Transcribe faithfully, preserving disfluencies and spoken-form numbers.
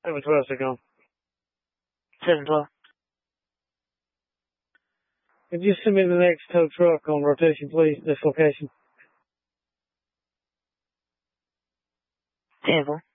Seven twelve, Sigma. seven twelve. Could you send me the next tow truck on rotation, please? This location. ten four.